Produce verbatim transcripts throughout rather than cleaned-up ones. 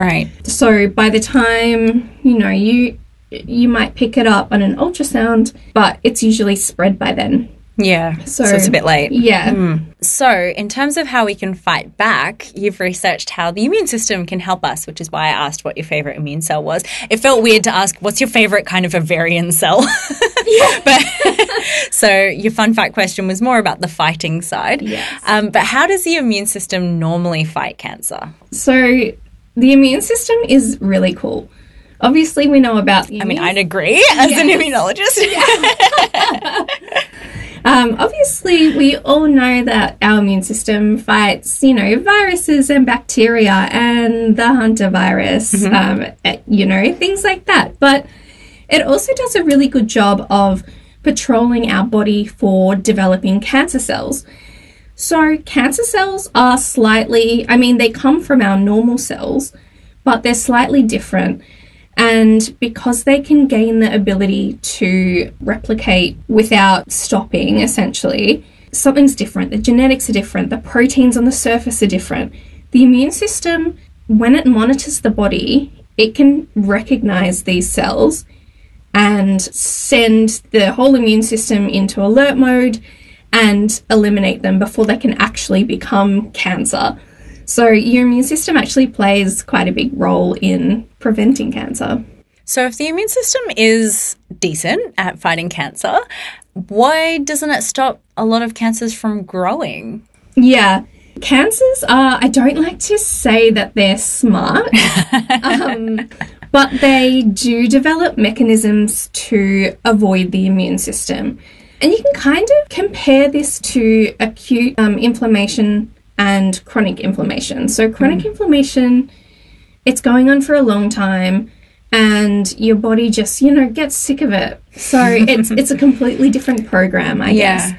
Right. So by the time, you know, you you might pick it up on an ultrasound, but it's usually spread by then. Yeah, so, so it's a bit late. Yeah. Mm. So in terms of how we can fight back, you've researched how the immune system can help us, which is why I asked what your favourite immune cell was. It felt weird to ask, what's your favourite kind of ovarian cell? Yeah. But so your fun fact question was more about the fighting side. Yes. Um, but how does the immune system normally fight cancer? So the immune system is really cool. Obviously, we know about the immune I mean, I'd agree as yes. an immunologist. Yeah. Um, obviously, we all know that our immune system fights, you know, viruses and bacteria and the hantavirus, mm-hmm. um, you know, things like that. But it also does a really good job of patrolling our body for developing cancer cells. So cancer cells are slightly, I mean, they come from our normal cells, but they're slightly different. And because they can gain the ability to replicate without stopping, essentially, something's different. The genetics are different. The proteins on the surface are different. The immune system, when it monitors the body, it can recognize these cells and send the whole immune system into alert mode and eliminate them before they can actually become cancer. So your immune system actually plays quite a big role in preventing cancer. So if the immune system is decent at fighting cancer, why doesn't it stop a lot of cancers from growing? Yeah. Cancers are, I don't like to say that they're smart, um, but they do develop mechanisms to avoid the immune system. And you can kind of compare this to acute um, inflammation and chronic inflammation. So chronic mm. inflammation, it's going on for a long time and your body just, you know, gets sick of it. So it's it's a completely different program, I yeah. guess.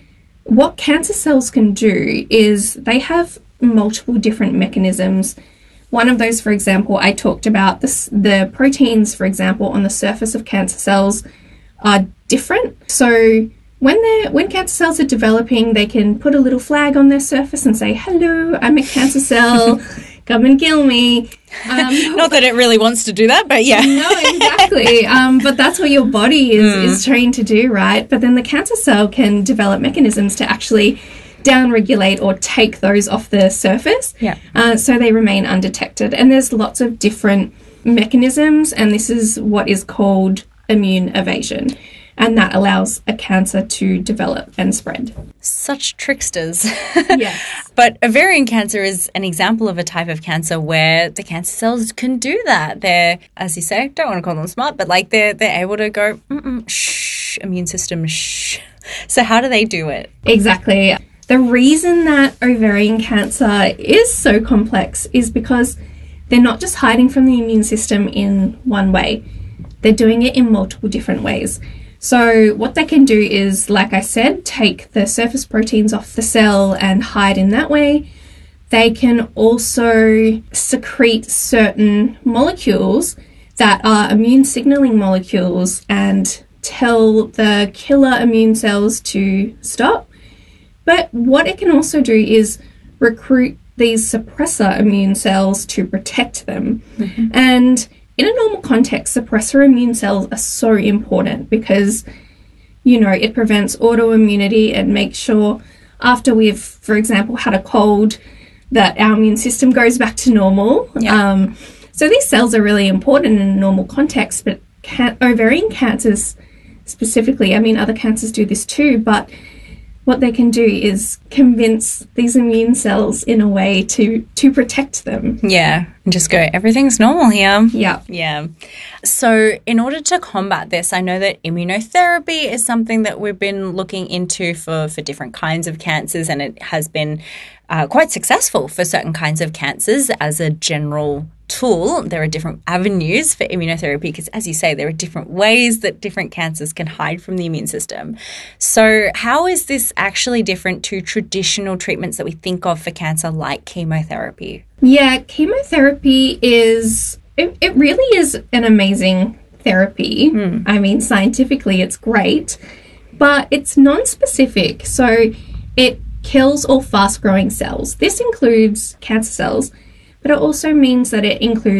What cancer cells can do is they have multiple different mechanisms. One of those, for example, I talked about, this, the proteins, for example, on the surface of cancer cells are different. So When they're when cancer cells are developing, they can put a little flag on their surface and say, hello, I'm a cancer cell, come and kill me. Um, Not that it really wants to do that, but yeah. No, exactly. um, but that's what your body is, mm. is trained to do, right? But then the cancer cell can develop mechanisms to actually downregulate or take those off the surface, yeah. uh, so they remain undetected. And there's lots of different mechanisms, and this is what is called immune evasion. And that allows a cancer to develop and spread. Such tricksters. Yes. But ovarian cancer is an example of a type of cancer where the cancer cells can do that. They're, as you say, don't want to call them smart, but like they're, they're able to go, mm-mm, shh, immune system, shh. So how do they do it? Exactly. The reason that ovarian cancer is so complex is because they're not just hiding from the immune system in one way. They're doing it in multiple different ways. So what they can do is, like I said, take the surface proteins off the cell and hide in that way. They can also secrete certain molecules that are immune signaling molecules and tell the killer immune cells to stop. But what it can also do is recruit these suppressor immune cells to protect them. Mm-hmm. And in a normal context, suppressor immune cells are so important because, you know, it prevents autoimmunity and makes sure after we've, for example, had a cold, that our immune system goes back to normal. Yeah. Um, so these cells are really important in a normal context, but can- ovarian cancers specifically, I mean, other cancers do this too, but what they can do is convince these immune cells in a way to to protect them. Yeah, and just go, everything's normal here. Yeah. Yeah. So in order to combat this, I know that immunotherapy is something that we've been looking into for, for different kinds of cancers, and it has been uh, quite successful for certain kinds of cancers as a general tool. There are different avenues for immunotherapy because, as you say, there are different ways that different cancers can hide from the immune system. So how is this actually different to traditional treatments that we think of for cancer, like chemotherapy? Yeah, chemotherapy is, it, it really is an amazing therapy. Mm. I mean, scientifically it's great, but it's non-specific. So it kills all fast-growing cells. This includes cancer cells, but it also means that it includes